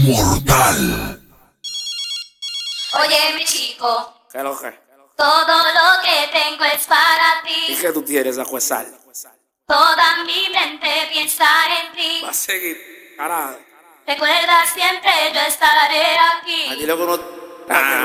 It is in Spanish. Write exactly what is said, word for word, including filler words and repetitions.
Mortal. Oye, mi chico, ¿Qué es lo que? todo lo que tengo es para ¿Y ti. qué tú tienes, Acuesal? Toda mi mente piensa en ti. Va a seguir, carajo. Recuerda siempre, yo estaré Aquí aquí. lo que uno... Ah.